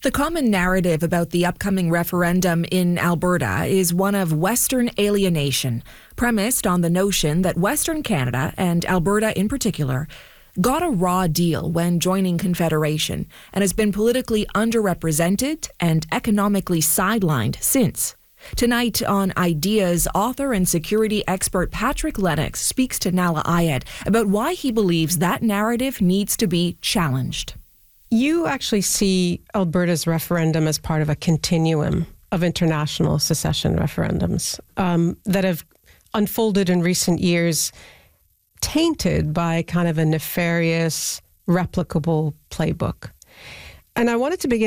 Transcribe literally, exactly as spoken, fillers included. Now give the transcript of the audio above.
The common narrative about the upcoming referendum in Alberta is one of Western alienation, premised on the notion that Western Canada, and Alberta in particular, got a raw deal when joining Confederation and has been politically underrepresented and economically sidelined since. Tonight on Ideas, author and security expert Patrick Lennox speaks to Nahlah Ayed about why he believes that narrative needs to be challenged. You actually see Alberta's referendum as part of a continuum of international secession referendums um, that have unfolded in recent years, tainted by kind of a nefarious, replicable playbook. And I wanted to begin